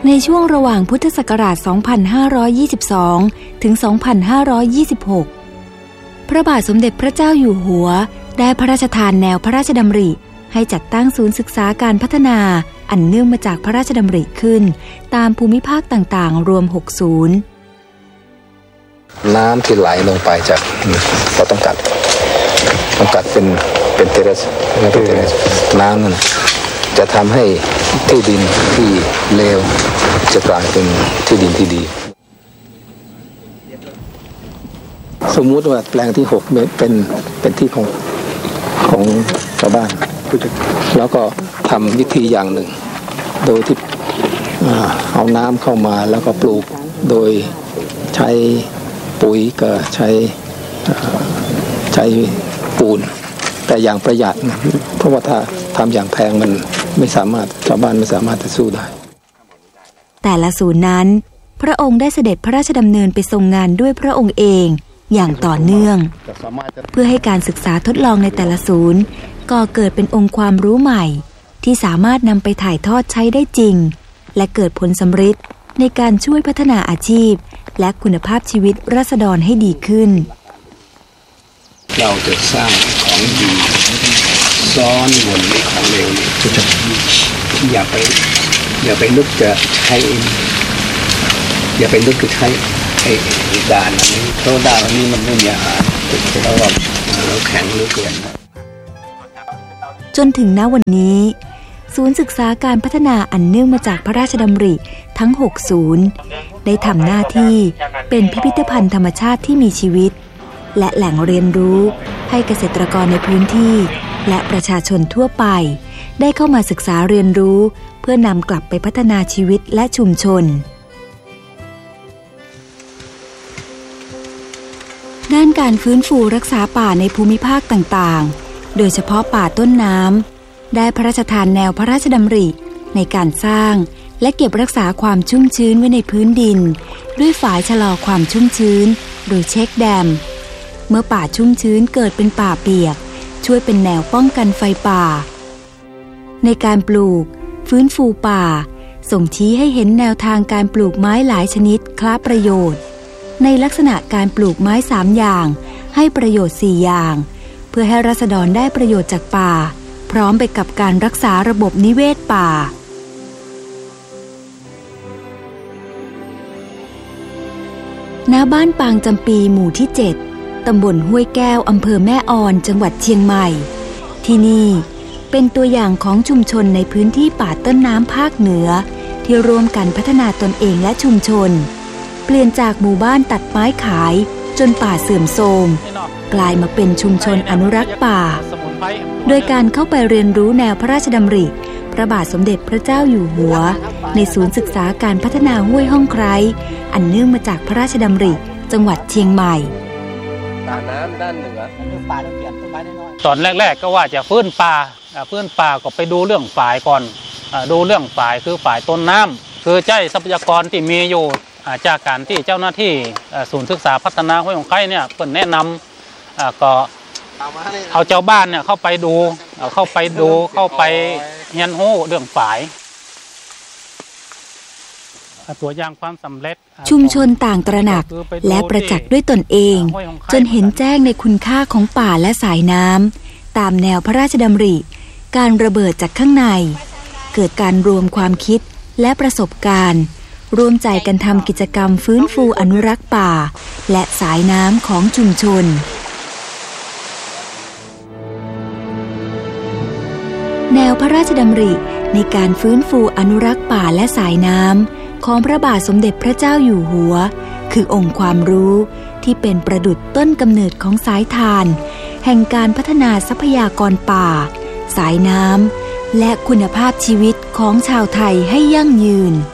ในช่วงระหว่างพุทธศักราช 2522 ถึง 2526 พระบาทสมเด็จพระเจ้าอยู่หัวได้พระราชทานแนวพระราชดำริให้จัดตั้งศูนย์ศึกษาการพัฒนาอันเนื่องมาจากพระราชดำริขึ้นตามภูมิภาคต่างๆรวม6ศูนย์น้ำที่ไหลลงไปจากเราต้องกัดเป็นเทเรสน้ำนั่นจะทำให้ที่ดินที่เลวจะกลายเป็นที่ดินที่ดีสมมุติว่าแปลงที่6เป็นที่ของชาวบ้านแล้วก็ทำวิธีอย่างหนึ่งโดยที่เอาน้ำเข้ามาแล้วก็ปลูกโดยใช้ปุ๋ยก็ใช้ปูนแต่อย่างประหยัดเพราะว่าถ้าทำอย่างแพงมันไม่สามารถชาวบ้านไม่สามารถจะสู้ได้แต่ละศูนย์นั้นพระองค์ได้เสด็จพระราชดำเนินไปทรงงานด้วยพระองค์เองอย่างต่อเนื่องเพื่อให้การศึกษาทดลองในแต่ละศูนย์ก่อเกิดเป็นองค์ความรู้ใหม่ที่สามารถนำไปถ่ายทอดใช้ได้จริงและเกิดผลสำฤทธิ์ในการช่วยพัฒนาอาชีพและคุณภาพชีวิตราษฎรให้ดีขึ้นเราจะสร้างของดีซ้อนวนในของเลวอย่าไปนึกจะใช้อย่าไปนึกจะใช้ไอ้ด่านอันนี้เพราะด่านอันนี้มันไม่มีอาหารเราแข็งเหลือเกินจนถึงณวันนี้ศูนย์ศึกษาการพัฒนาอันเนื่องมาจากพระราชดำริทั้ง6ศูนย์ได้ทำหน้าที่เป็นพิพิธภัณฑ์ธรรมชาติที่มีชีวิตและแหล่งเรียนรู้ให้เกษตรกรในพื้นที่และประชาชนทั่วไปได้เข้ามาศึกษาเรียนรู้เพื่อนำกลับไปพัฒนาชีวิตและชุมชนด้านการฟื้นฟูรักษาป่าในภูมิภาคต่างๆโดยเฉพาะป่าต้นน้ำได้พระราชทานแนวพระราชดำริในการสร้างและเก็บรักษาความชุ่มชื้นไว้ในพื้นดินด้วยฝายชะลอความชุ่มชื้นหรือเช็คแดมเมื่อป่าชุ่มชื้นเกิดเป็นป่าเปียกช่วยเป็นแนวป้องกันไฟป่าในการปลูกฟื้นฟูป่าส่งชี้ให้เห็นแนวทางการปลูกไม้หลายชนิดคล้าประโยชน์ในลักษณะการปลูกไม้3อย่างให้ประโยชน์4อย่างเพื่อให้ราษฎรได้ประโยชน์จากป่าพร้อมไปกับการรักษาระบบนิเวศป่าณบ้านปางจำปีหมู่ที่7ตำบลห้วยแก้วอำเภอแม่ออนจังหวัดเชียงใหม่ที่นี่เป็นตัวอย่างของชุมชนในพื้นที่ป่าต้นน้ำภาคเหนือที่ร่วมกันพัฒนาตนเองและชุมชนเปลี่ยนจากหมู่บ้านตัดไม้ขายจนป่าเสื่อมโทรมกลายมาเป็นชุมชนอนุรักษ์ป่าโดยการเข้าไปเรียนรู้แนวพระราชดำริพระบาทสมเด็จพระเจ้าอยู่หัวในศูนย์ศึกษาการพัฒนาห้วยห้องไคร้อันเนื่องมาจากพระราชดำริจังหวัดเชียงใหม่น้ำด้านเหนือตอนแรกๆก็ว่าจะฟื้นป่าก็ไปดูเรื่องฝ่ายก่อนดูเรื่องฝ่ายคือฝ่ายต้นน้ำคือใช้ทรัพยากรที่มีอยู่จากการที่เจ้าหน้าที่ศูนย์ศึกษาพัฒนาห้วยห้องไคร้เนี่ยเพิ่นแนะนำก็เอาเจ้าบ้านเนี่ยเข้าไปดูเข้าไปเรียนรู้เรื่องฝ่ายตัวอย่างความสำเร็จชุมชนต่างตระหนักและประจักษ์ด้วยตนเองจนเห็นแจ้งในคุณค่าของป่าและสายน้ำตามแนวพระราชดำริการระเบิดจากข้างในเกิดการรวมความคิดและประสบการณ์ร่วมใจกันทำกิจกรรมฟื้นฟูอนุรักษ์ป่าและสายน้ำของชุมชนแนวพระราชดำริในการฟื้นฟูอนุรักษ์ป่าและสายน้ำของพระบาทสมเด็จพระเจ้าอยู่หัวคือองค์ความรู้ที่เป็นประดุจต้นกำเนิดของสายทานแห่งการพัฒนาทรัพยากรป่าสายน้ำและคุณภาพชีวิตของชาวไทยให้ยั่งยืน